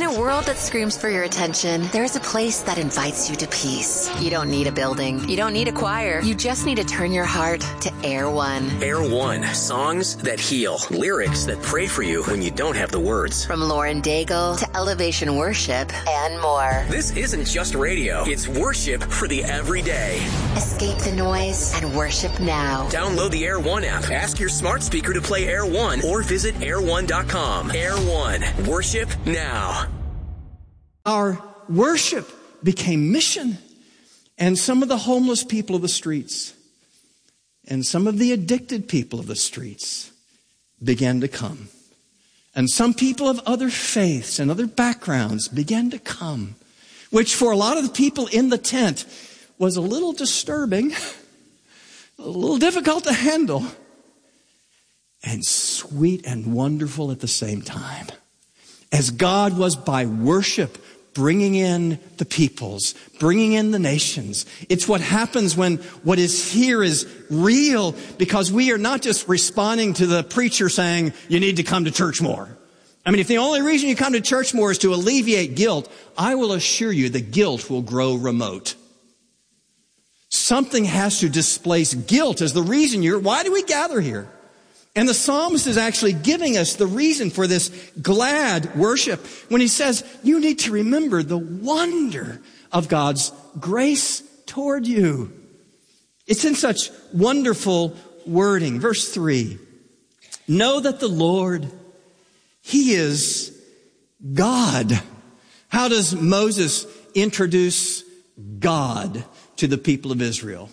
a world that screams for your attention, there's a place that invites you to peace. You don't need a building. You don't need a choir. You just need to turn your heart to Air One. Air One. Songs that heal. Lyrics that pray for you when you don't have the words. From Lauren Daigle to Elevation Worship and more. This isn't just radio. It's worship for the everyday. Escape the noise and worship now. Download the Air One app. Ask your smart speaker to play Air One or visit air1.com. Air One. Worship now. Our worship became mission. And some of the homeless people of the streets and some of the addicted people of the streets began to come. And some people of other faiths and other backgrounds began to come, which for a lot of the people in the tent was a little disturbing, a little difficult to handle, and sweet and wonderful at the same time. As God was by worship bringing in the peoples, bringing in the nations. It's what happens when what is here is real, because we are not just responding to the preacher saying, you need to come to church more. I mean, if the only reason you come to church more is to alleviate guilt, I will assure you the guilt will grow remote. Something has to displace guilt as the reason why do we gather here? And the psalmist is actually giving us the reason for this glad worship when he says, you need to remember the wonder of God's grace toward you. It's in such wonderful wording. Verse 3, know that the Lord, He is God. How does Moses introduce God to the people of Israel?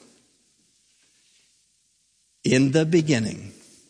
In the beginning,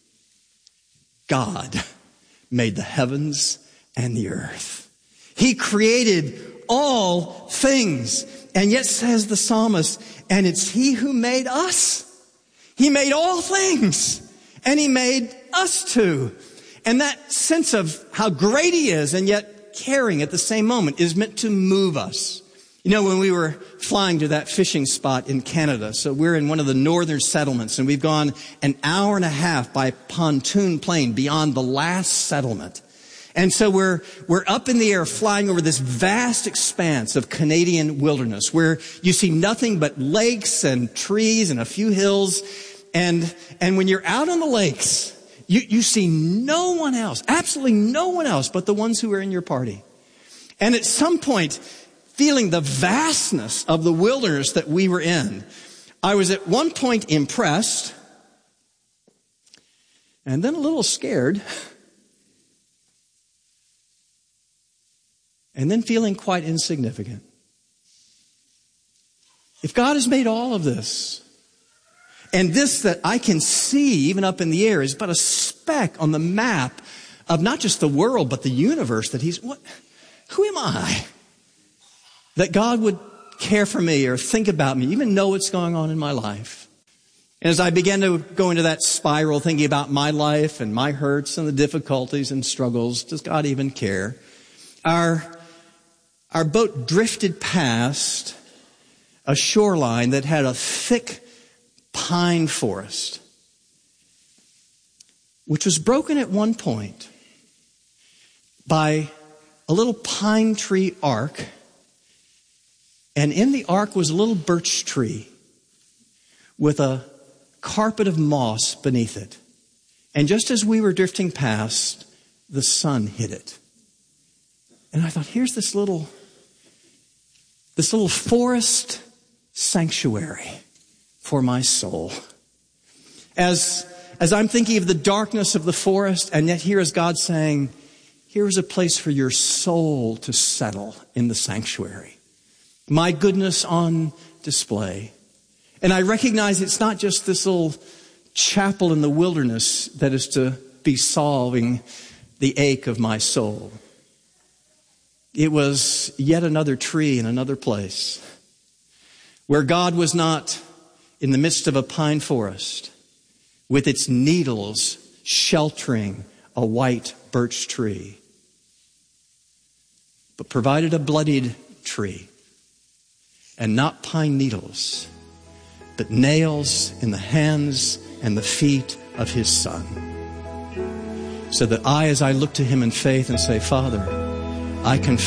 God made the heavens and the earth. He created all things. And yet, says the psalmist, and it's He who made us. He made all things. And He made us too. And that sense of how great He is and yet caring at the same moment is meant to move us. You know, when we were flying to that fishing spot in Canada, so we're in one of the northern settlements, and we've gone an hour and a half by pontoon plane beyond the last settlement. And so we're up in the air flying over this vast expanse of Canadian wilderness where you see nothing but lakes and trees and a few hills. And when you're out on the lakes, you see no one else, absolutely no one else but the ones who are in your party. And at some point, feeling the vastness of the wilderness that we were in, I was at one point impressed and then a little scared and then feeling quite insignificant. If God has made all of this, and this that I can see even up in the air is but a speck on the map of not just the world but the universe, that who am I that God would care for me or think about me, even know what's going on in my life? And as I began to go into that spiral, thinking about my life and my hurts and the difficulties and struggles, does God even care? Our boat drifted past a shoreline that had a thick pine forest, which was broken at one point by a little pine tree arc. And in the ark was a little birch tree with a carpet of moss beneath it. And just as we were drifting past, the sun hit it. And I thought, here's this little forest sanctuary for my soul. As I'm thinking of the darkness of the forest, and yet here is God saying, here is a place for your soul to settle in the sanctuary. My goodness on display. And I recognize it's not just this little chapel in the wilderness that is to be solving the ache of my soul. It was yet another tree in another place where God was not in the midst of a pine forest with its needles sheltering a white birch tree, but provided a bloodied tree. And not pine needles, but nails in the hands and the feet of His Son. So that as I look to Him in faith and say, Father, I confess